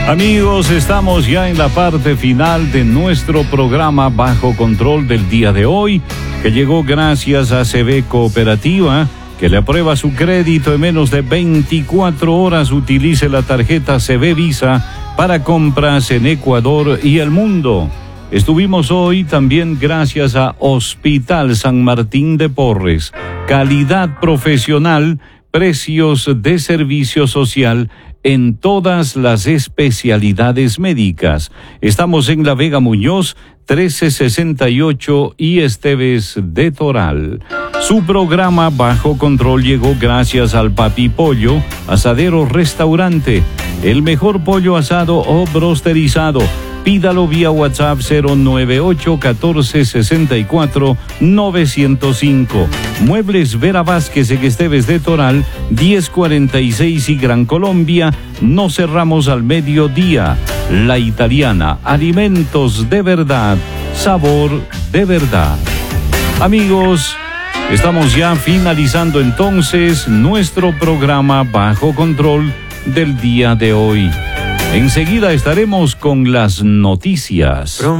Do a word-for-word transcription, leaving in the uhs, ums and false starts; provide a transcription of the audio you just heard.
Amigos, estamos ya en la parte final de nuestro programa Bajo Control del día de hoy, que llegó gracias a C B Cooperativa, que le aprueba su crédito en menos de veinticuatro horas. Utilice la tarjeta C B Visa para compras en Ecuador y el mundo. Estuvimos hoy también gracias a Hospital San Martín de Porres. Calidad profesional, precios de servicio social en todas las especialidades médicas. Estamos en La Vega Muñoz, trece sesenta y ocho y Esteves de Toral. Su programa Bajo Control llegó gracias al Papi Pollo, Asadero Restaurante, el mejor pollo asado o brosterizado. Pídalo vía WhatsApp cero nueve ocho uno cuatro seis cuatro nueve cero cinco. Muebles Vera Vázquez en Esteves de Toral, diez cuarenta y seis y Gran Colombia. No cerramos al mediodía. La Italiana, alimentos de verdad, sabor de verdad. Amigos, estamos ya finalizando entonces nuestro programa Bajo Control del día de hoy. Enseguida estaremos con las noticias.